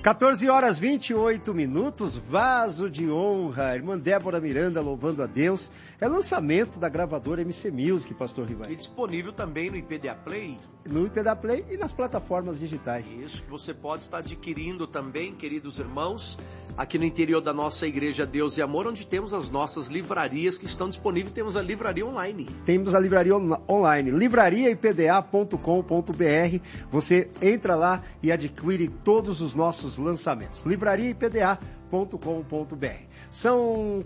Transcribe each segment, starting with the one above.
14 horas 28 minutos, Vaso de Honra, irmã Débora Miranda louvando a Deus. É lançamento da gravadora MC Music, pastor Rivai. E disponível também no IPDA Play. No IPDA Play e nas plataformas digitais. Isso, que você pode estar adquirindo também, queridos irmãos, aqui no interior da nossa Igreja Deus e Amor, onde temos as nossas livrarias que estão disponíveis. Temos a livraria online. Temos a livraria online, livrariaipda.com.br. Você entra lá e adquire todos os nossos lançamentos. livrariaipda.com.br. São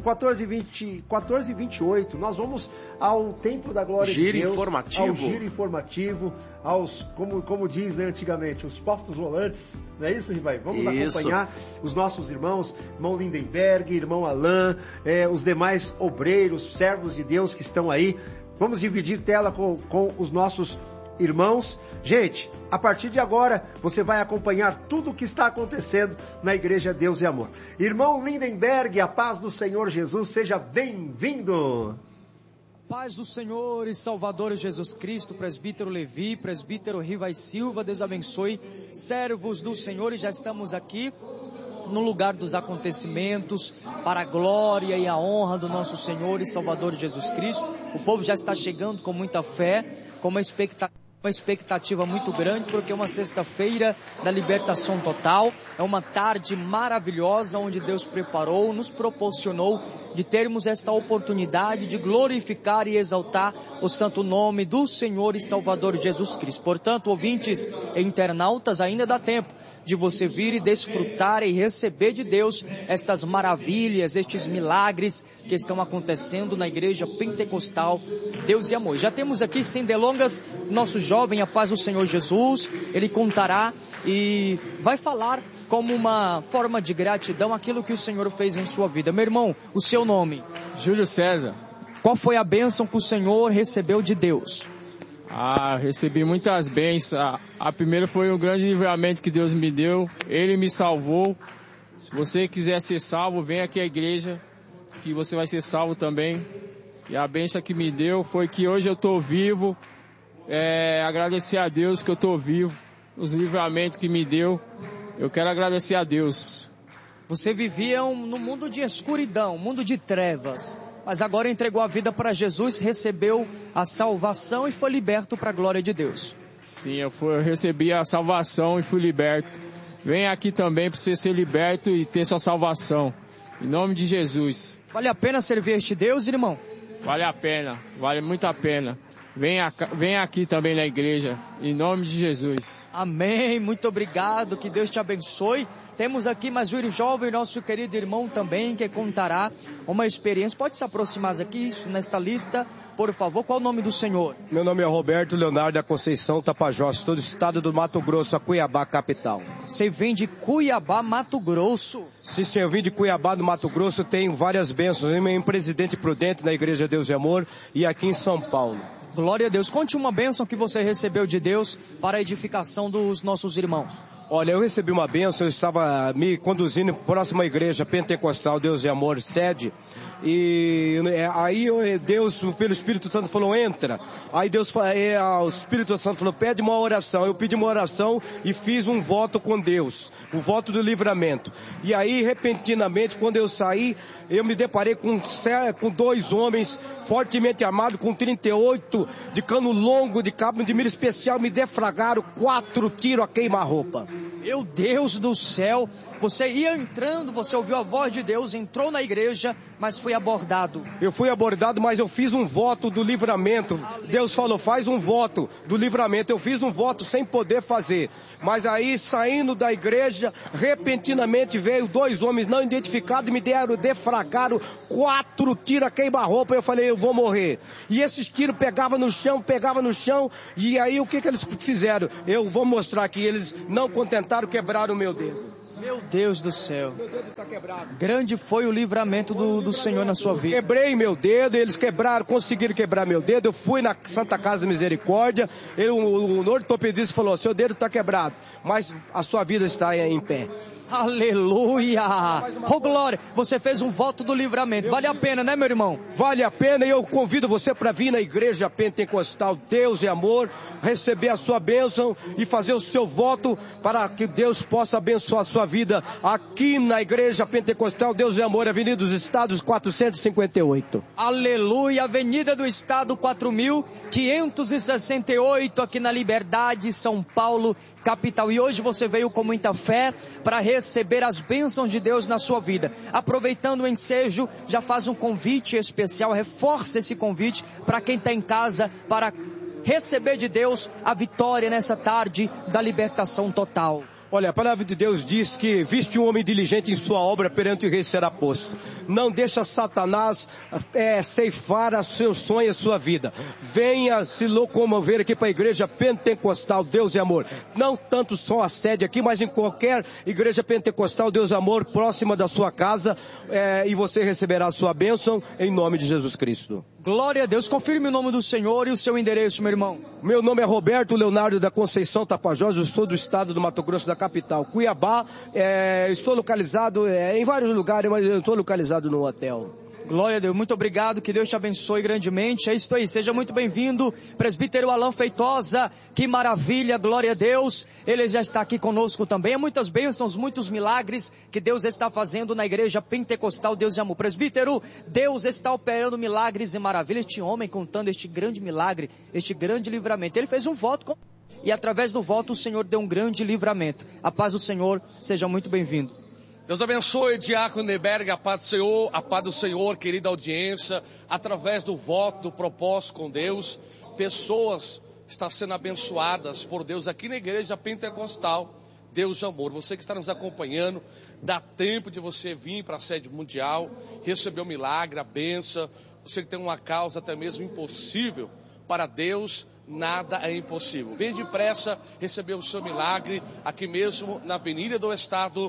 14h28, nós vamos ao Templo da Glória de Deus. Informativo. Ao giro informativo, aos, como diz, né, antigamente, os postos volantes. Não é isso, Rivai? Vamos acompanhar os nossos irmãos, irmão Lindenberg, irmão Alain, os demais obreiros, servos de Deus que estão aí. Vamos dividir tela com os nossos irmãos. Gente, a partir de agora, você vai acompanhar tudo o que está acontecendo na Igreja Deus e Amor. Irmão Lindenberg, a paz do Senhor Jesus, seja bem-vindo. Paz do Senhor e Salvador Jesus Cristo, presbítero Levi, presbítero Rivai Silva, Deus abençoe, servos do Senhor, e já estamos aqui no lugar dos acontecimentos, para a glória e a honra do nosso Senhor e Salvador Jesus Cristo. O povo já está chegando com muita fé, com uma expectativa muito grande, porque é uma sexta-feira da libertação total, é uma tarde maravilhosa onde Deus preparou, nos proporcionou de termos esta oportunidade de glorificar e exaltar o santo nome do Senhor e Salvador Jesus Cristo. Portanto, ouvintes e internautas, ainda dá tempo de você vir e desfrutar e receber de Deus estas maravilhas, estes milagres que estão acontecendo na Igreja Pentecostal Deus e Amor. Já temos aqui, sem delongas, nosso jovem, a paz do Senhor Jesus. Ele contará e vai falar como uma forma de gratidão aquilo que o Senhor fez em sua vida. Meu irmão, o seu nome? Júlio César. Qual foi a bênção que o Senhor recebeu de Deus? Recebi muitas bênçãos. A primeira foi um grande livramento que Deus me deu. Ele me salvou. Se você quiser ser salvo, vem aqui à igreja, que você vai ser salvo também. E a bênção que me deu foi que hoje eu estou vivo. Agradecer a Deus que eu estou vivo. Os livramentos que me deu, eu quero agradecer a Deus. Você vivia no mundo de escuridão, mundo de trevas, mas agora entregou a vida para Jesus, recebeu a salvação e foi liberto para a glória de Deus. Sim, eu recebi a salvação e fui liberto. Vem aqui também para você ser liberto e ter sua salvação. Em nome de Jesus. Vale a pena servir este Deus, irmão? Vale a pena, vale muito a pena. Vem aqui também na igreja, em nome de Jesus. Amém, muito obrigado, que Deus te abençoe. Temos aqui mais um jovem, nosso querido irmão também, que contará uma experiência. Pode se aproximar aqui, nesta lista, por favor. Qual o nome do senhor? Meu nome é Roberto Leonardo da Conceição Tapajós, todo o estado do Mato Grosso, a Cuiabá, capital. Você vem de Cuiabá, Mato Grosso? Sim, senhor, eu vim de Cuiabá, do Mato Grosso, tenho várias bênçãos. Eu sou presidente prudente na Igreja Deus e Amor e aqui em São Paulo. Glória a Deus. Conte uma bênção que você recebeu de Deus para a edificação dos nossos irmãos. Olha, eu recebi uma bênção, eu estava me conduzindo próximo à Igreja Pentecostal Deus e Amor, sede, e aí Deus, pelo Espírito Santo, falou, entra. Aí o Espírito Santo falou, pede uma oração. Eu pedi uma oração e fiz um voto com Deus, o voto do livramento. E aí, repentinamente, quando eu saí, eu me deparei com dois homens fortemente armados, com 38 de cano longo, de cabo de mira especial, me defragaram 4 tiros a queima-roupa. Meu Deus do céu, você ia entrando, você ouviu a voz de Deus, entrou na igreja, mas foi abordado. Eu fui abordado, mas eu fiz um voto do livramento. Aleluia. Deus falou, faz um voto do livramento. Eu fiz um voto sem poder fazer. Mas aí, saindo da igreja, repentinamente veio 2 homens não identificados e me defragaram 4 tiros a queima-roupa. Eu falei, eu vou morrer. E esses tiros pegavam no chão, e aí o que eles fizeram? Eu vou mostrar aqui, eles não contentaram, quebraram o meu dedo. Meu Deus do céu. Meu dedo está quebrado. Grande foi o livramento do Senhor na sua vida. Quebrei meu dedo, eles conseguiram quebrar meu dedo. Eu fui na Santa Casa da Misericórdia. O ortopedista falou, seu dedo está quebrado, mas a sua vida está em pé. Aleluia! Oh glória, você fez um voto do livramento. Vale a pena, né, meu irmão? Vale a pena, e eu convido você para vir na Igreja Pentecostal Deus e Amor, receber a sua bênção e fazer o seu voto para que Deus possa abençoar a sua sua vida aqui na Igreja Pentecostal Deus e Amor, Avenida dos Estados 458. Aleluia, Avenida do Estado 4568, aqui na Liberdade, São Paulo, capital. E hoje você veio com muita fé para receber as bênçãos de Deus na sua vida. Aproveitando o ensejo, já faz um convite especial, reforça esse convite para quem está em casa, para receber de Deus a vitória nessa tarde da libertação total. Olha, a palavra de Deus diz que viste um homem diligente em sua obra, perante o rei será posto. Não deixa Satanás ceifar os seus sonhos, a sua vida. Venha se locomover aqui para a Igreja Pentecostal Deus e Amor. Não tanto só a sede aqui, mas em qualquer Igreja Pentecostal Deus e Amor, próxima da sua casa, e você receberá a sua bênção em nome de Jesus Cristo. Glória a Deus. Confirme o nome do Senhor e o seu endereço, meu irmão. Meu nome é Roberto Leonardo da Conceição Tapajós, eu sou do estado do Mato Grosso da capital, Cuiabá. Estou localizado em vários lugares, mas eu estou localizado no hotel. Glória a Deus, muito obrigado, que Deus te abençoe grandemente. É isso aí, seja muito bem-vindo, presbítero Alan Feitosa, que maravilha, glória a Deus, ele já está aqui conosco também. Muitas bênçãos, muitos milagres que Deus está fazendo na Igreja Pentecostal Deus e Amor. Presbítero, Deus está operando milagres e maravilhas. Este homem contando este grande milagre, este grande livramento, ele fez um voto e através do voto o Senhor deu um grande livramento. A paz do Senhor, seja muito bem-vindo. Deus abençoe, Diácono Neberg, a paz do Senhor, querida audiência, através do voto, do propósito com Deus, pessoas estão sendo abençoadas por Deus aqui na Igreja Pentecostal, Deus de Amor. Você que está nos acompanhando, dá tempo de você vir para a sede mundial, receber o milagre, a bênção. Você que tem uma causa até mesmo impossível, para Deus nada é impossível. Vem depressa receber o seu milagre aqui mesmo na Avenida do Estado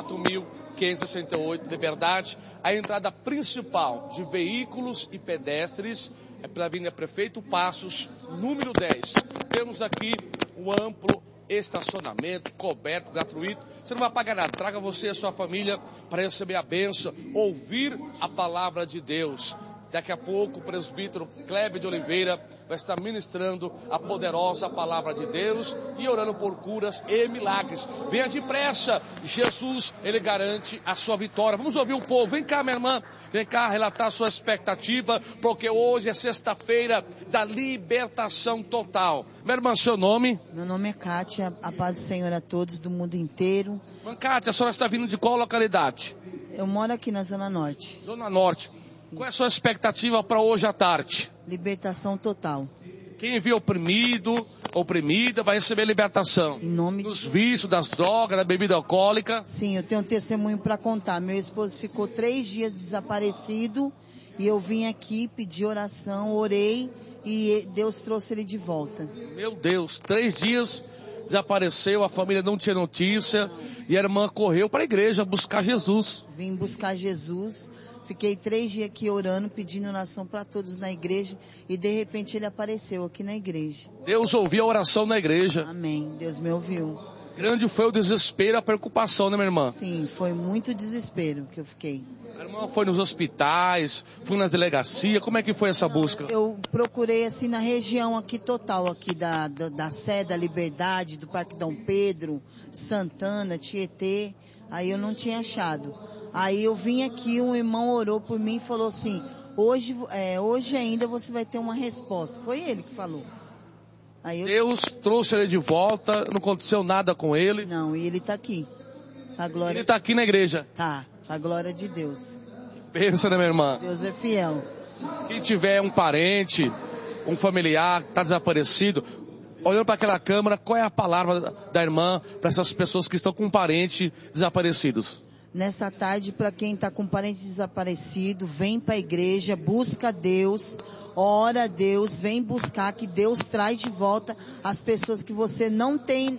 4568, Liberdade. A entrada principal de veículos e pedestres é pela Avenida Prefeito Passos, número 10. Temos aqui um amplo estacionamento, coberto, gratuito. Você não vai pagar nada. Traga você e a sua família para receber a bênção, ouvir a palavra de Deus. Daqui a pouco o presbítero Kleber de Oliveira vai estar ministrando a poderosa palavra de Deus e orando por curas e milagres. Venha depressa, Jesus, ele garante a sua vitória. Vamos ouvir o povo. Vem cá, minha irmã, vem cá relatar a sua expectativa, porque hoje é sexta-feira da libertação total. Minha irmã, seu nome? Meu nome é Kátia, a paz do Senhor a todos do mundo inteiro. Irmã Kátia, a senhora está vindo de qual localidade? Eu moro aqui na Zona Norte. Zona Norte. Qual é a sua expectativa para hoje à tarde? Libertação total. Quem viu oprimido, oprimida, vai receber libertação. Em nome dos vícios, das drogas, da bebida alcoólica. Sim, eu tenho um testemunho para contar. Meu esposo ficou 3 dias desaparecido e eu vim aqui pedir oração, orei e Deus trouxe ele de volta. Meu Deus, 3 dias desapareceu, a família não tinha notícia e a irmã correu para a igreja buscar Jesus. Vim buscar Jesus. Fiquei 3 dias aqui orando, pedindo oração para todos na igreja e de repente ele apareceu aqui na igreja. Deus ouviu a oração na igreja. Amém, Deus me ouviu. Grande foi o desespero, a preocupação, né, minha irmã? Sim, foi muito desespero que eu fiquei. A irmã foi nos hospitais, foi nas delegacias, como é que foi essa busca? Eu procurei assim na região aqui total, aqui da Sé, da Liberdade, do Parque Dom Pedro, Santana, Tietê, aí eu não tinha achado. Aí eu vim aqui, um irmão orou por mim e falou assim, hoje ainda você vai ter uma resposta. Foi ele que falou. Aí Deus trouxe ele de volta, não aconteceu nada com ele. Não, e ele está aqui. A glória... Ele está aqui na igreja. Tá, a glória de Deus. Pensa, né, minha irmã? Deus é fiel. Quem tiver um parente, um familiar que está desaparecido, olhando para aquela câmera, qual é a palavra da irmã para essas pessoas que estão com um parente desaparecidos? Nesta tarde, para quem está com um parente desaparecido, vem para a igreja, busca Deus, ora a Deus, vem buscar que Deus traz de volta as pessoas que você não tem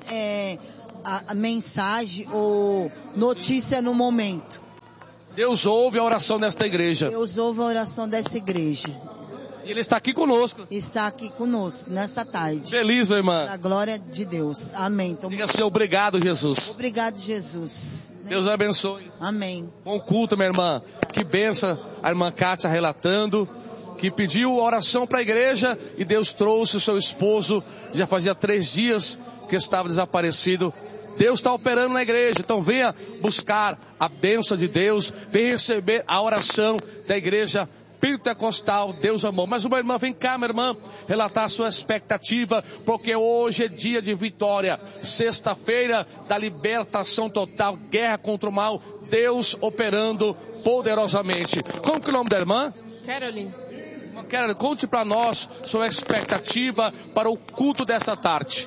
a mensagem ou notícia no momento. Deus ouve a oração desta igreja. Deus ouve a oração dessa igreja. E Ele está aqui conosco. Está aqui conosco, nesta tarde. Feliz, minha irmã. A glória de Deus. Amém. Então, diga assim, obrigado, Jesus. Obrigado, Jesus. Deus abençoe. Amém. Bom culto, minha irmã. Que benção a irmã Kátia relatando, que pediu oração para a igreja e Deus trouxe o seu esposo. Já fazia 3 dias que estava desaparecido. Deus está operando na igreja. Então venha buscar a bênção de Deus, venha receber a oração da igreja pentecostal, Deus amou. Mas uma irmã, vem cá, minha irmã, relatar a sua expectativa, porque hoje é dia de vitória, sexta-feira da libertação total, guerra contra o mal, Deus operando poderosamente. Como que é o nome da irmã? Caroline. Irmã Caroline, conte para nós sua expectativa para o culto desta tarde.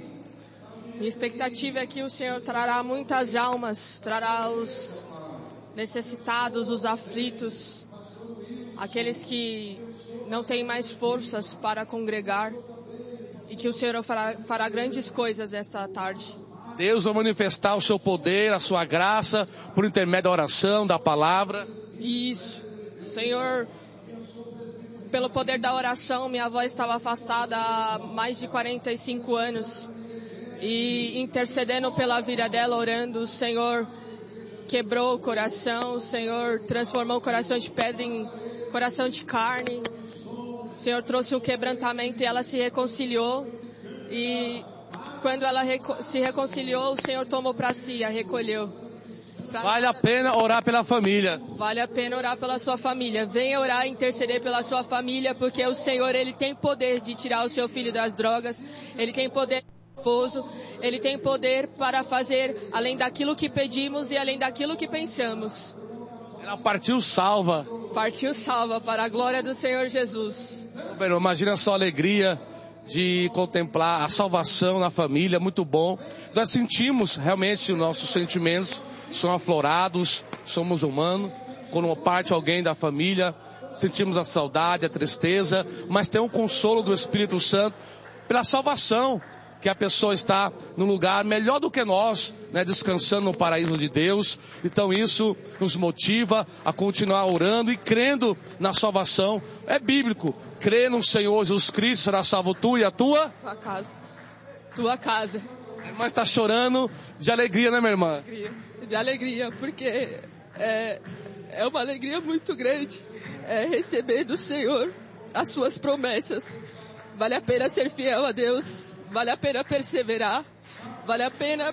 Minha expectativa é que o Senhor trará muitas almas, trará os necessitados, os aflitos, aqueles que não têm mais forças para congregar, e que o Senhor fará grandes coisas esta tarde. Deus vai manifestar o seu poder, a sua graça, por intermédio da oração, da palavra. Isso. Senhor, pelo poder da oração, minha avó estava afastada há mais de 45 anos. E intercedendo pela vida dela, orando, o Senhor quebrou o coração, o Senhor transformou o coração de pedra em coração de carne. O Senhor trouxe um quebrantamento e ela se reconciliou. E quando ela se reconciliou, o Senhor tomou para si, a recolheu. Vale a pena orar pela família. Vale a pena orar pela sua família. Venha orar e interceder pela sua família, porque o Senhor, Ele tem poder de tirar o seu filho das drogas. Ele tem poder, Ele tem poder para fazer além daquilo que pedimos e além daquilo que pensamos. Ela partiu salva. Partiu salva para a glória do Senhor Jesus. Imagina só a alegria de contemplar a salvação na família, muito bom. Nós sentimos realmente os nossos sentimentos são aflorados, somos humanos. Quando parte alguém da família, sentimos a saudade, a tristeza, mas tem um consolo do Espírito Santo pela salvação, que a pessoa está num lugar melhor do que nós, né, descansando no paraíso de Deus. Então isso nos motiva a continuar orando e crendo na salvação. É bíblico, crê no Senhor Jesus Cristo, será salvo tu e a tua casa. Tua casa. A irmã está chorando de alegria, né, minha irmã? De alegria, porque é uma alegria muito grande receber do Senhor as suas promessas. Vale a pena ser fiel a Deus, vale a pena perseverar, vale a pena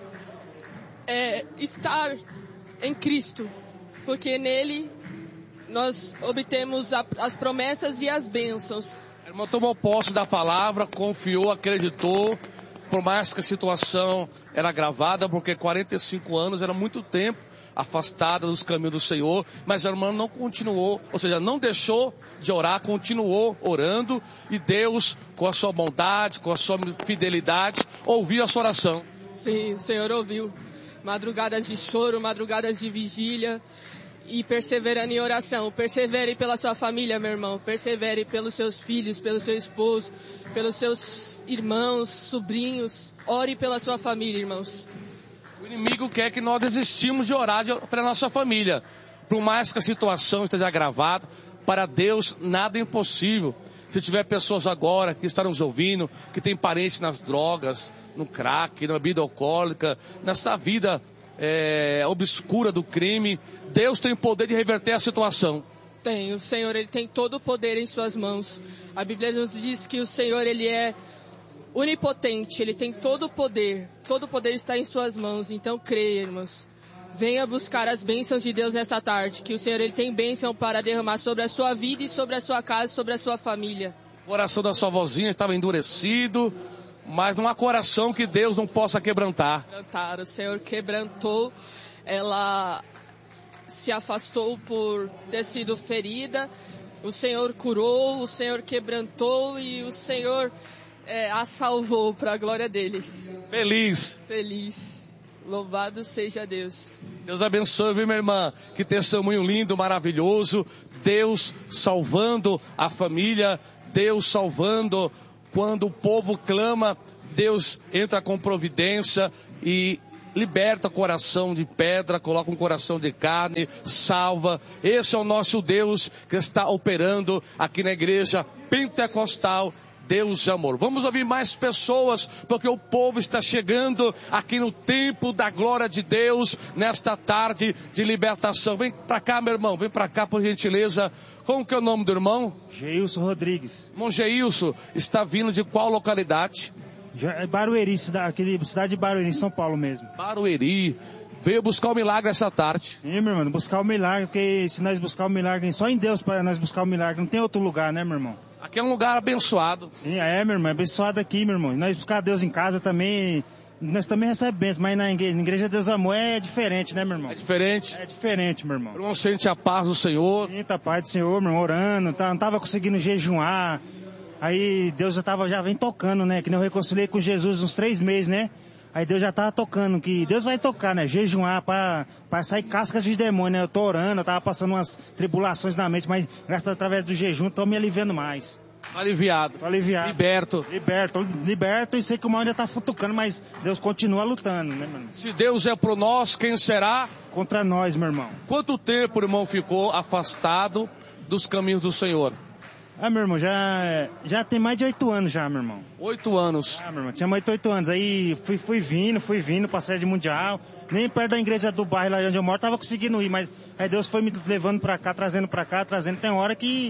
estar em Cristo, porque nele nós obtemos as promessas e as bênçãos. A irmã tomou posse da palavra, confiou, acreditou, por mais que a situação era agravada, porque 45 anos era muito tempo afastada dos caminhos do Senhor, mas a irmã não continuou, ou seja, não deixou de orar, continuou orando, e Deus, com a sua bondade, com a sua fidelidade, ouviu a sua oração. Sim, o Senhor ouviu. Madrugadas de choro, madrugadas de vigília, e perseverando em oração. Persevere pela sua família, meu irmão, persevere pelos seus filhos, pelo seu esposo, pelos seus irmãos, sobrinhos. Ore pela sua família, irmãos. O inimigo quer que nós desistimos de orar para a nossa família. Por mais que a situação esteja agravada, para Deus nada é impossível. Se tiver pessoas agora que estão nos ouvindo, que tem parentes nas drogas, no crack, na bebida alcoólica, nessa vida obscura do crime, Deus tem o poder de reverter a situação. Tem, o Senhor, Ele tem todo o poder em suas mãos. A Bíblia nos diz que o Senhor, Ele é onipotente, Ele tem todo o poder está em suas mãos. Então creia, irmãos, venha buscar as bênçãos de Deus nesta tarde, que o Senhor, Ele tem bênção para derramar sobre a sua vida e sobre a sua casa, sobre a sua família. O coração da sua vozinha estava endurecido, mas não há coração que Deus não possa quebrantar. O Senhor quebrantou, ela se afastou por ter sido ferida, o Senhor curou, o Senhor quebrantou e o Senhor a salvou para a glória dele. Feliz. Louvado seja Deus. Deus abençoe, viu, minha irmã? Que testemunho lindo, maravilhoso. Deus salvando a família, Deus salvando. Quando o povo clama, Deus entra com providência e liberta o coração de pedra, coloca um coração de carne, salva. Esse é o nosso Deus que está operando aqui na igreja pentecostal, Deus de amor. Vamos ouvir mais pessoas, porque o povo está chegando aqui no templo da glória de Deus, nesta tarde de libertação. Vem para cá, meu irmão, vem para cá, por gentileza. Como que é o nome do irmão? Geilson Rodrigues. Irmão Geilson, está vindo de qual localidade? Barueri, cidade de Barueri, São Paulo mesmo. Barueri. Veio buscar o milagre essa tarde. Sim, meu irmão, buscar o milagre, porque se nós buscar o milagre, só em Deus para nós buscar o milagre, não tem outro lugar, né, meu irmão? Aqui é um lugar abençoado. Sim, meu irmão, é abençoado aqui, meu irmão. E nós buscar Deus em casa também, nós também recebemos bênção, mas na Igreja Deus Amor é diferente, né, meu irmão? É diferente? É diferente, meu irmão. O irmão sente a paz do Senhor. Sinta a paz do Senhor, meu irmão, orando, não tava conseguindo jejuar. Aí Deus já vem tocando, né? Que nem eu reconciliei com Jesus uns 3 meses, né? Aí Deus já tava tocando, que Deus vai tocar, né? Jejuar pra sair cascas de demônio, né? Eu tô orando, eu tava passando umas tribulações na mente, mas graças através do jejum, tô me aliviando mais. Aliviado. Tô aliviado. Liberto e sei que o mal ainda tá futucando, mas Deus continua lutando, né, meu irmão? Se Deus é por nós, quem será? Contra nós, meu irmão. Quanto tempo o irmão ficou afastado dos caminhos do Senhor? Meu irmão, já tem mais de 8 anos já, meu irmão. 8 anos? Meu irmão, tinha mais de 8 anos. Aí fui vindo pra sede mundial. Nem perto da igreja do bairro lá onde eu moro, tava conseguindo ir. Mas aí Deus foi me levando pra cá, trazendo. Tem hora que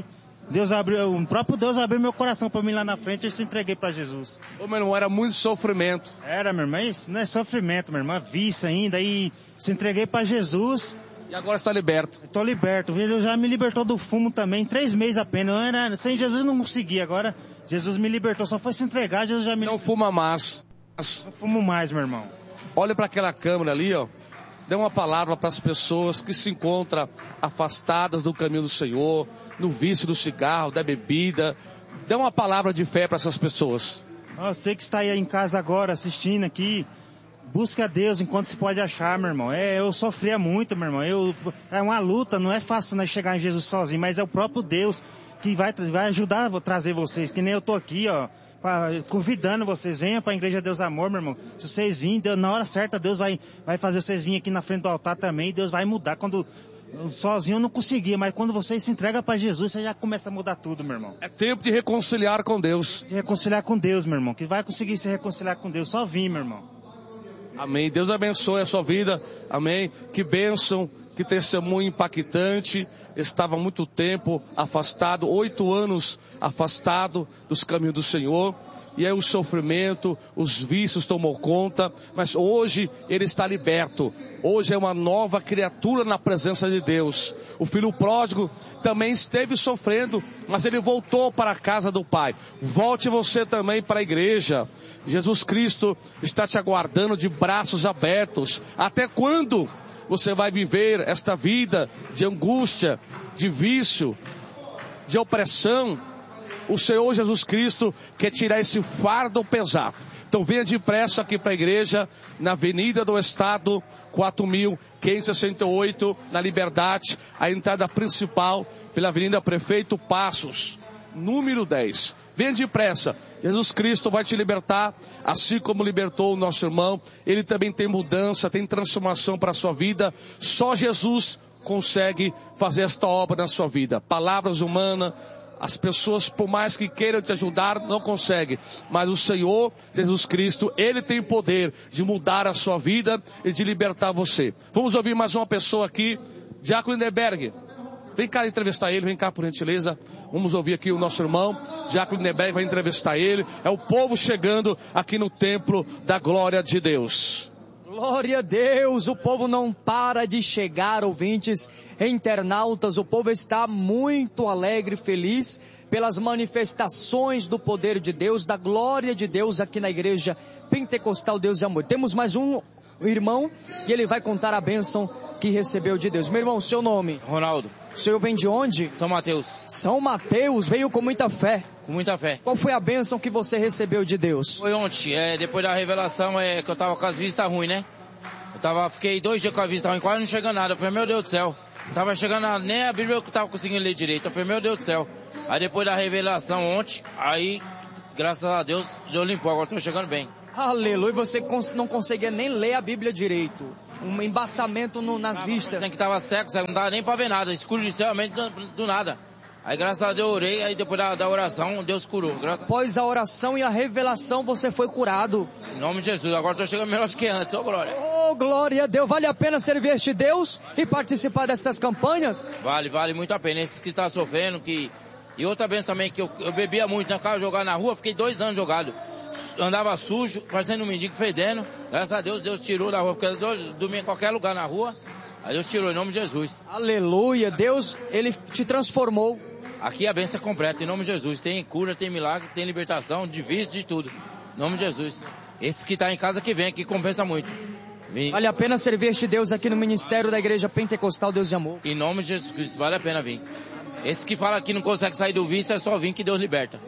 o próprio Deus abriu meu coração pra mim lá na frente e eu se entreguei pra Jesus. Ô, meu irmão, era muito sofrimento. Era, meu irmão, isso não é sofrimento, meu irmão, é vício ainda. Aí se entreguei pra Jesus. E agora está liberto? Estou liberto. Deus já me libertou do fumo também, 3 meses apenas. Sem Jesus não conseguia. Agora Jesus me libertou. Só foi se entregar, Jesus já me... Não fuma mais. Não fumo mais, meu irmão. Olha para aquela câmera ali, ó. Dê uma palavra para as pessoas que se encontram afastadas do caminho do Senhor, no vício do cigarro, da bebida. Dê uma palavra de fé para essas pessoas. Você que está aí em casa agora assistindo aqui, busca a Deus enquanto se pode achar, meu irmão. Eu sofria muito, meu irmão. É uma luta, não é fácil nós chegar em Jesus sozinho, mas é o próprio Deus que vai ajudar a trazer vocês. Que nem eu tô aqui, ó, convidando vocês. Venham para a Igreja Deus Amor, meu irmão. Se vocês virem, na hora certa, Deus vai fazer vocês virem aqui na frente do altar também. Deus vai mudar. Quando sozinho eu não conseguia, mas quando vocês se entregam para Jesus, você já começa a mudar tudo, meu irmão. É tempo de reconciliar com Deus. De reconciliar com Deus, meu irmão. Que vai conseguir se reconciliar com Deus. Só vir, meu irmão. Amém. Deus abençoe a sua vida. Amém. Que bênção, que testemunho impactante. Estava há muito tempo afastado, 8 anos afastado dos caminhos do Senhor. E aí o sofrimento, os vícios tomou conta. Mas hoje ele está liberto. Hoje é uma nova criatura na presença de Deus. O filho pródigo também esteve sofrendo, mas ele voltou para a casa do Pai. Volte você também para a igreja. Jesus Cristo está te aguardando de braços abertos. Até quando você vai viver esta vida de angústia, de vício, de opressão? O Senhor Jesus Cristo quer tirar esse fardo pesado. Então venha depressa aqui para a igreja, na Avenida do Estado, 4.568, na Liberdade, a entrada principal pela Avenida Prefeito Passos, número 10. Venha depressa, Jesus Cristo vai te libertar, assim como libertou o nosso irmão. Ele também tem mudança, tem transformação para a sua vida. Só Jesus consegue fazer esta obra na sua vida. Palavras humanas, as pessoas, por mais que queiram te ajudar, não conseguem. Mas o Senhor Jesus Cristo, Ele tem poder de mudar a sua vida e de libertar você. Vamos ouvir mais uma pessoa aqui, Diácono Lindenberg. Vem cá entrevistar ele, vem cá por gentileza. Vamos ouvir aqui o nosso irmão, Diácono Lindenberg, vai entrevistar ele. É o povo chegando aqui no templo da glória de Deus. Glória a Deus, o povo não para de chegar, ouvintes, internautas. O povo está muito alegre e feliz pelas manifestações do poder de Deus, da glória de Deus aqui na Igreja Pentecostal Deus e Amor. Temos mais um irmão e ele vai contar a bênção que recebeu de Deus. Meu irmão, seu nome? Ronaldo. O senhor vem de onde? São Mateus. São Mateus, veio com muita fé. Com muita fé. Qual foi a bênção que você recebeu de Deus? Foi ontem, depois da revelação, que eu tava com as vistas ruins, né? Fiquei 2 dias com a vista ruim, quase não chegando nada. Eu falei, meu Deus do céu. Tava chegando nem a Bíblia que eu tava conseguindo ler direito. Eu falei, meu Deus do céu. Aí depois da revelação ontem, aí, graças a Deus, Deus limpou, agora tô chegando bem. Aleluia, você não conseguia nem ler a Bíblia direito. Um embaçamento nas vistas. Que tava seco, não dava nem pra ver nada, escuro de céu, do nada. Aí graças a Deus eu orei, aí depois da oração, Deus curou. Após a oração e a revelação, você foi curado. Em nome de Jesus, agora tô chegando melhor do que antes, ô glória. Oh, glória a Deus, vale a pena servir este Deus e participar destas campanhas? Vale muito a pena, esses que estão sofrendo, E outra vez também, que eu bebia muito, né? Ficava jogado na rua, fiquei 2 anos jogado. andava sujo, parecendo um mendigo fedendo. Graças a Deus, Deus tirou da rua, porque eu dormia em qualquer lugar na rua. Aí Deus tirou, em nome de Jesus. Aleluia, Deus, Ele te transformou. Aqui a bênção é completa, em nome de Jesus. Tem cura, tem milagre, tem libertação, de vício, de tudo. Em nome de Jesus. Esse que está em casa que vem, que compensa muito. Vem. Vale a pena servir este Deus aqui no ministério da Igreja Pentecostal Deus e Amor. Em nome de Jesus Cristo, vale a pena vir. Esse que fala que não consegue sair do vício, é só vir que Deus liberta.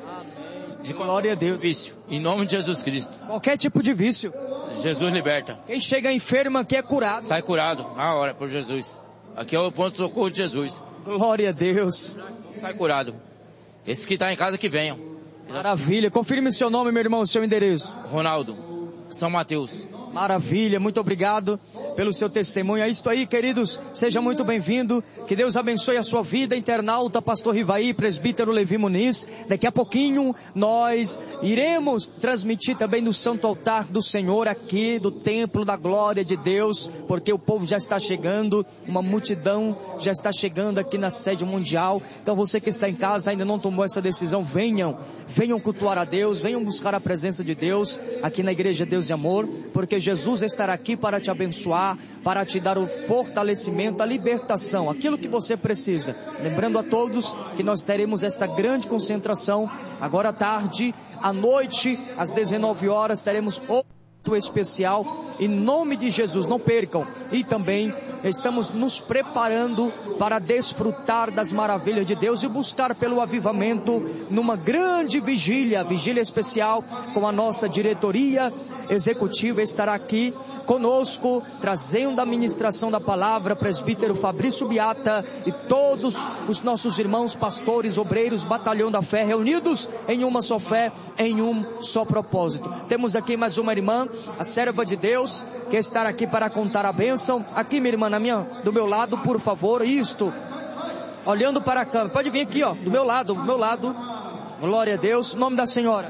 De glória a Deus. Vício, em nome de Jesus Cristo. Qualquer tipo de vício. Jesus liberta. Quem chega enfermo aqui é curado. Sai curado, na hora, por Jesus. Aqui é o ponto de socorro de Jesus. Glória a Deus. Sai curado. Esses que estão em casa que venham. Maravilha. Confirme seu nome, meu irmão, seu endereço. Ronaldo, São Mateus. Maravilha, muito obrigado pelo seu testemunho. É isso aí, queridos, seja muito bem-vindo, que Deus abençoe a sua vida, internauta, pastor Rivaí, presbítero Levi Muniz. Daqui a pouquinho nós iremos transmitir também no santo altar do Senhor aqui, do templo da glória de Deus, porque o povo já está chegando, uma multidão já está chegando aqui na sede mundial. Então você que está em casa, ainda não tomou essa decisão, venham cultuar a Deus, venham buscar a presença de Deus aqui na Igreja Deus e Amor, porque Jesus estará aqui para te abençoar, para te dar o fortalecimento, a libertação, aquilo que você precisa. Lembrando a todos que nós teremos esta grande concentração agora à tarde, à noite, às 19 horas, teremos especial, em nome de Jesus, não percam. E também estamos nos preparando para desfrutar das maravilhas de Deus e buscar pelo avivamento numa grande vigília especial com a nossa diretoria executiva. Estará aqui conosco, trazendo a ministração da palavra, presbítero Fabrício Biata e todos os nossos irmãos, pastores, obreiros, batalhão da fé, reunidos em uma só fé, em um só propósito. Temos aqui mais uma irmã, a serva de Deus, que está aqui para contar a bênção. Aqui, minha irmã, do meu lado, por favor, isto, olhando para a câmera, pode vir aqui, ó, do meu lado, glória a Deus. O nome da senhora?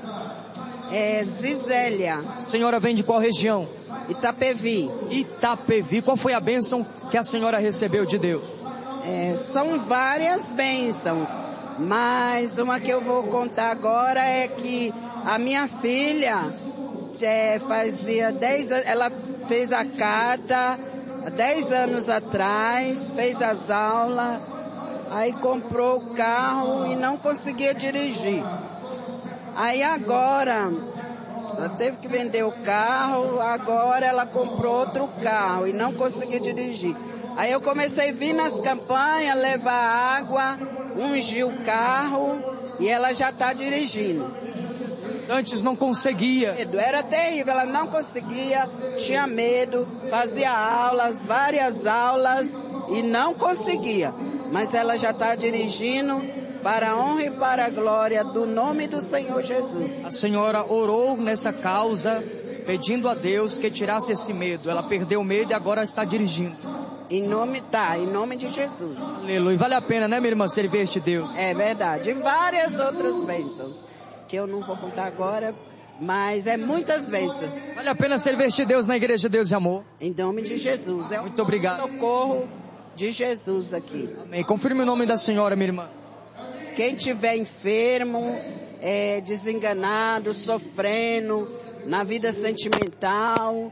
É Zizélia. A senhora vem de qual região? Itapevi. Itapevi. Qual foi a bênção que a senhora recebeu de Deus? São várias bênçãos, mas uma que eu vou contar agora é que a minha filha fazia 10 anos, ela fez a carta há 10 anos atrás, fez as aulas, aí comprou o carro e não conseguia dirigir. Aí agora, ela teve que vender o carro, agora ela comprou outro carro e não conseguia dirigir. Aí eu comecei a vir nas campanhas, levar água, ungir o carro e ela já está dirigindo. Antes não conseguia. Era terrível, ela não conseguia, tinha medo, fazia aulas, várias aulas e não conseguia. Mas ela já está dirigindo para a honra e para a glória do nome do Senhor Jesus. A senhora orou nessa causa, pedindo a Deus que tirasse esse medo. Ela perdeu o medo e agora está dirigindo. Em nome de Jesus. Aleluia. Vale a pena, né, minha irmã, servir este Deus? É verdade. E várias outras bênçãos, que eu não vou contar agora, mas é muitas bênçãos. Vale a pena servir este Deus na Igreja Deus e Amor. Em nome de Jesus. Muito obrigado. Socorro de Jesus aqui. Amém. Confirme o nome da senhora, minha irmã. Quem tiver enfermo, desenganado, sofrendo na vida sentimental,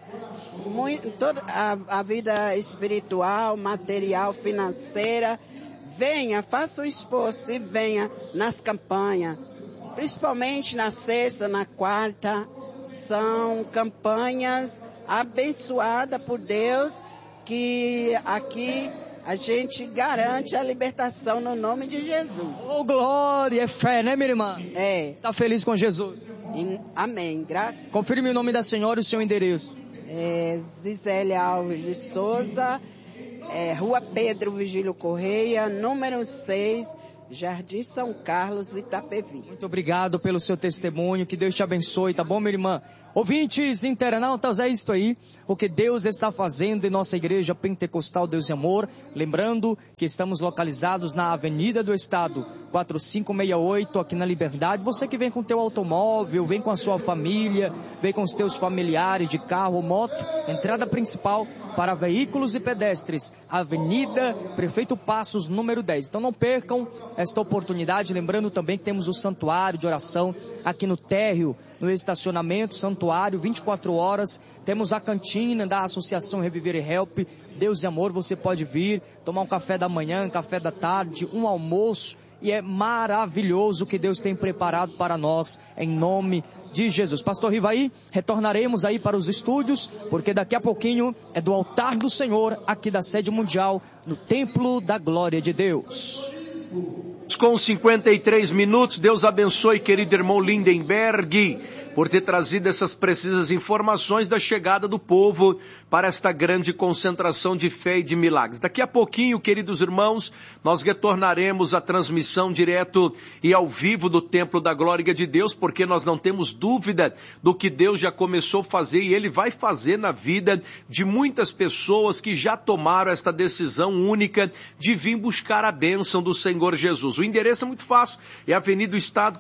toda a vida espiritual, material, financeira, venha, faça o esforço e venha nas campanhas. Principalmente na sexta, na quarta, são campanhas abençoadas por Deus, que aqui a gente garante a libertação no nome de Jesus. Oh, glória, é fé, né, minha irmã? Está feliz com Jesus? Amém. Confirme o nome da senhora e o seu endereço. Zizélia Alves de Souza, Rua Pedro Vigílio Correia, número 6, Jardim São Carlos, Itapevi. Muito obrigado pelo seu testemunho, que Deus te abençoe, tá bom, minha irmã? Ouvintes, internautas, é isso aí, o que Deus está fazendo em nossa Igreja Pentecostal Deus e Amor. Lembrando que estamos localizados na Avenida do Estado, 4568, aqui na Liberdade. Você que vem com o teu automóvel, vem com a sua família, vem com os teus familiares de carro ou moto, entrada principal para veículos e pedestres, Avenida Prefeito Passos, número 10. Então não percam, esta oportunidade, lembrando também que temos o santuário de oração aqui no térreo, no estacionamento, santuário, 24 horas, temos a cantina da Associação Reviver e Help, Deus e Amor, você pode vir, tomar um café da manhã, café da tarde, um almoço, e é maravilhoso o que Deus tem preparado para nós, em nome de Jesus. Pastor Rivaí, retornaremos aí para os estúdios, porque daqui a pouquinho é do altar do Senhor, aqui da sede mundial, no Templo da Glória de Deus. Com 53 minutos, Deus abençoe, querido irmão Lindenberg, por ter trazido essas precisas informações da chegada do povo para esta grande concentração de fé e de milagres. Daqui a pouquinho, queridos irmãos, nós retornaremos à transmissão direto e ao vivo do Templo da Glória de Deus, porque nós não temos dúvida do que Deus já começou a fazer e Ele vai fazer na vida de muitas pessoas que já tomaram esta decisão única de vir buscar a bênção do Senhor Jesus. O endereço é muito fácil, é Avenida do Estado,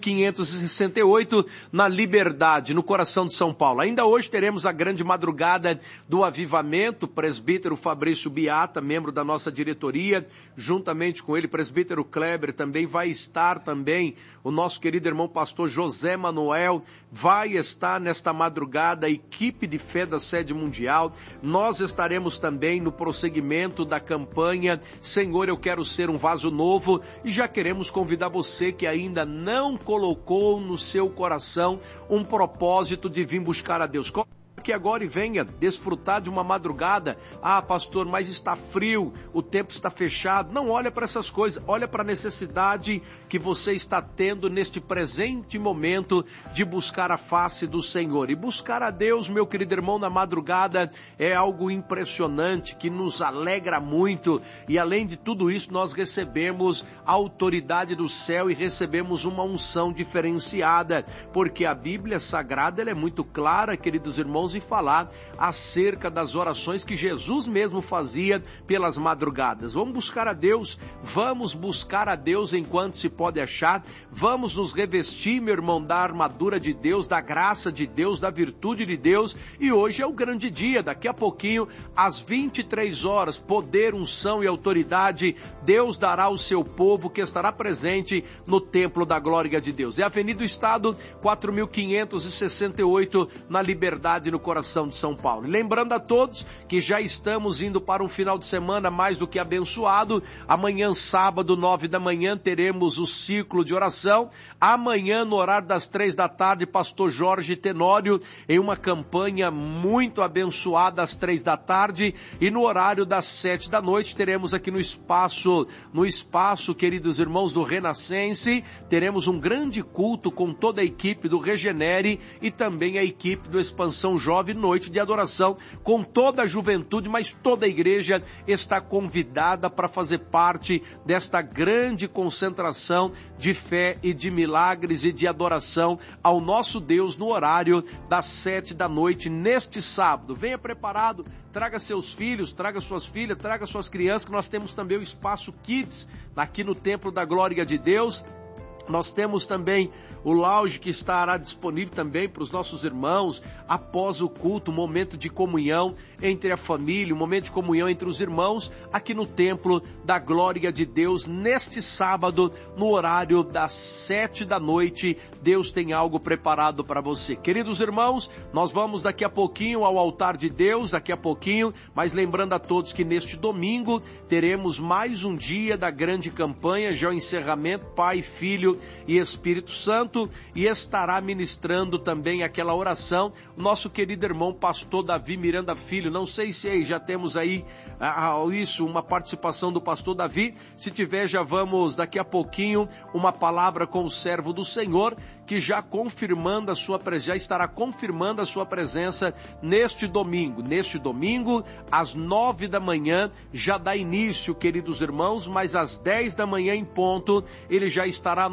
4.568, na Liberdade, no coração de São Paulo. Ainda hoje teremos a grande madrugada do avivamento, presbítero Fabrício Biata, membro da nossa diretoria, juntamente com ele, presbítero Kleber, também vai estar também o nosso querido irmão pastor José Manuel, vai estar nesta madrugada a equipe de fé da sede mundial. Nós estaremos também no prosseguimento da campanha Senhor, eu quero ser um vaso novo, e já queremos convidar você que ainda não colocou no seu coração um propósito de vir buscar a Deus. Que agora e venha desfrutar de uma madrugada. Ah, pastor, mas está frio, o tempo está fechado. Não olha para essas coisas, olha para a necessidade que você está tendo neste presente momento de buscar a face do Senhor. E buscar a Deus, meu querido irmão, na madrugada é algo impressionante, que nos alegra muito. E além de tudo isso, nós recebemos a autoridade do céu e recebemos uma unção diferenciada, porque a Bíblia Sagrada ela é muito clara, queridos irmãos, e falar acerca das orações que Jesus mesmo fazia pelas madrugadas. Vamos buscar a Deus enquanto se pode achar, vamos nos revestir, meu irmão, da armadura de Deus, da graça de Deus, da virtude de Deus, e hoje é o grande dia. Daqui a pouquinho, às 23 horas, poder, unção e autoridade, Deus dará ao seu povo que estará presente no Templo da Glória de Deus. É a Avenida do Estado, 4.568, na Liberdade, no coração de São Paulo. E lembrando a todos que já estamos indo para um final de semana mais do que abençoado. Amanhã, sábado, 9 da manhã, teremos o ciclo de oração. Amanhã, no horário das 3 da tarde, pastor Jorge Tenório, em uma campanha muito abençoada às 3 da tarde. E no horário das 7 da noite, teremos aqui no espaço, queridos irmãos do Renascense, teremos um grande culto com toda a equipe do Regenere e também a equipe do Expansão Jovem, noite de adoração com toda a juventude, mas toda a igreja está convidada para fazer parte desta grande concentração de fé e de milagres e de adoração ao nosso Deus no horário das 7 da noite neste sábado. Venha preparado, traga seus filhos, traga suas filhas, traga suas crianças, que nós temos também o Espaço Kids aqui no Templo da Glória de Deus. Nós temos também o lounge que estará disponível também para os nossos irmãos, após o culto, um momento de comunhão entre a família, um momento de comunhão entre os irmãos, aqui no Templo da Glória de Deus, neste sábado, no horário das 7 da noite, Deus tem algo preparado para você. Queridos irmãos, nós vamos daqui a pouquinho ao altar de Deus, mas lembrando a todos que neste domingo teremos mais um dia da grande campanha, já o encerramento, Pai, Filho e Espírito Santo, e estará ministrando também aquela oração o nosso querido irmão pastor Davi Miranda Filho. Não sei se aí já temos aí uma participação do pastor Davi. Se tiver, já vamos daqui a pouquinho uma palavra com o servo do Senhor, que já estará confirmando a sua presença neste domingo. Neste domingo, às 9 da manhã, já dá início, queridos irmãos, mas às 10 da manhã em ponto, ele já estará no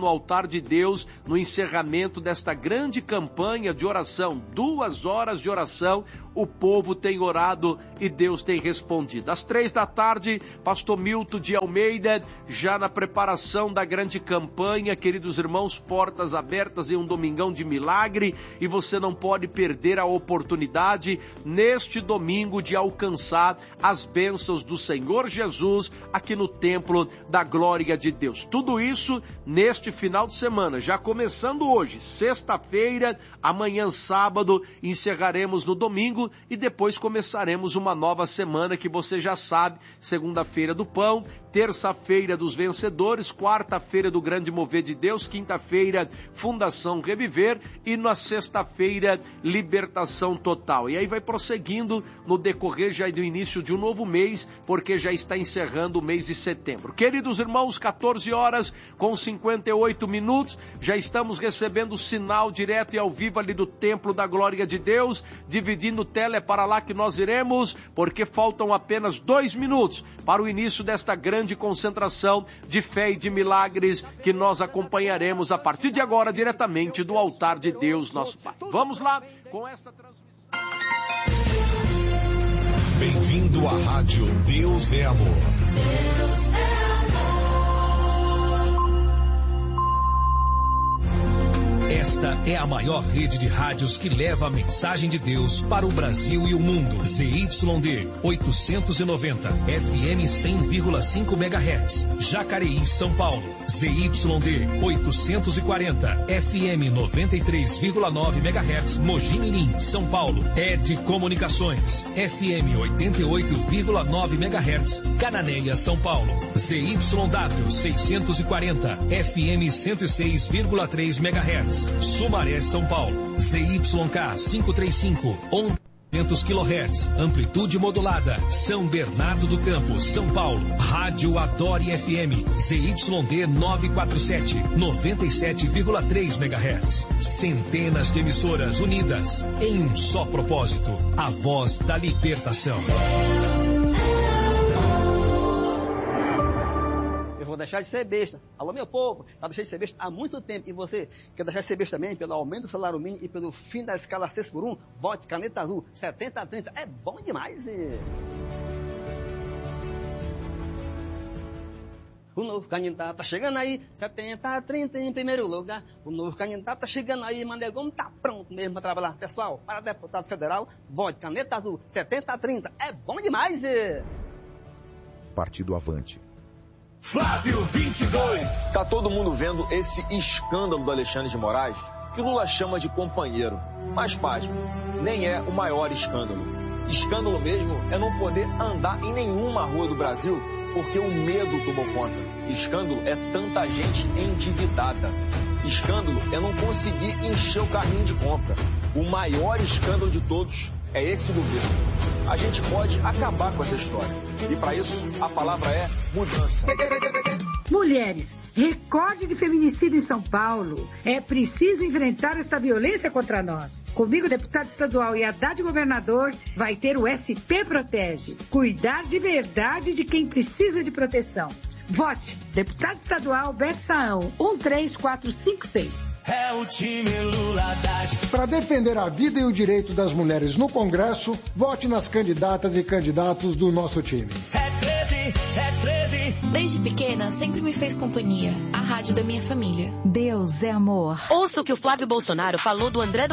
altar de Deus no encerramento desta grande campanha de oração. 2 horas de oração, o povo tem orado e Deus tem respondido. Às 15h, pastor Milton de Almeida, já na preparação da grande campanha, queridos irmãos, portas abertas em um domingão de milagre, e você não pode perder a oportunidade neste domingo de alcançar as bênçãos do Senhor Jesus aqui no templo da glória de Deus. Tudo isso neste final de semana, já começando hoje, sexta-feira, amanhã sábado, encerraremos no domingo e depois começaremos uma nova semana que você já sabe, segunda-feira do pão, terça-feira dos vencedores, quarta-feira do grande mover de Deus, quinta-feira Fundação Reviver e na sexta-feira libertação total. E aí vai prosseguindo no decorrer já do início de um novo mês, porque já está encerrando o mês de setembro. Queridos irmãos, 14h58, já estamos recebendo o sinal direto e ao vivo ali do Templo da Glória de Deus, dividindo tela, é para lá que nós iremos, porque faltam apenas 2 minutos para o início desta grande concentração de fé e de milagres que nós acompanharemos a partir de agora diretamente do altar de Deus, nosso Pai. Vamos lá com esta transmissão. Bem-vindo à rádio Deus é Amor. Deus é amor. Esta é a maior rede de rádios que leva a mensagem de Deus para o Brasil e o mundo. ZYD 890, FM 100,5 MHz, Jacareí, São Paulo. ZYD 840, FM 93,9 MHz, Mogi Mirim, São Paulo. ED Comunicações, FM 88,9 MHz, Cananéia, São Paulo. ZYW 640, FM 106,3 MHz, Sumaré, São Paulo. ZYK 535, 100 kHz, amplitude modulada, São Bernardo do Campo, São Paulo. Rádio Adore FM, ZYD 947, 97,3 MHz. Centenas de emissoras unidas em um só propósito, a voz da libertação. Vou deixar de ser besta. Alô, meu povo, tá deixando de ser besta há muito tempo. E você quer deixar de ser besta também pelo aumento do salário mínimo e pelo fim da escala 6x1? Vote Caneta Azul 70-30. É bom demais. O novo candidato tá chegando aí, 70-30 em primeiro lugar. O novo candidato tá chegando aí, Manegão tá pronto mesmo para trabalhar. Pessoal, para deputado federal, vote Caneta Azul 70-30. É bom demais. Partido Avante. Flávio 22. Tá todo mundo vendo esse escândalo do Alexandre de Moraes, que Lula chama de companheiro. Mas, pasme, nem é o maior escândalo. Escândalo mesmo é não poder andar em nenhuma rua do Brasil porque o medo tomou conta. Escândalo é tanta gente endividada. Escândalo é não conseguir encher o carrinho de compra. O maior escândalo de todos é esse governo. A gente pode acabar com essa história. E para isso, a palavra é mudança. Mulheres, recorde de feminicídio em São Paulo. É preciso enfrentar esta violência contra nós. Comigo, deputado estadual e Haddad governador, vai ter o SP Protege. Cuidar de verdade de quem precisa de proteção. Vote, deputado estadual Beto Saão, 13456. É o time Lula Haddad. Para defender a vida e o direito das mulheres no Congresso, vote nas candidatas e candidatos do nosso time. É 13, é 13. Desde pequena, sempre me fez companhia. A rádio da minha família. Deus é amor. Ouça o que o Flávio Bolsonaro falou do André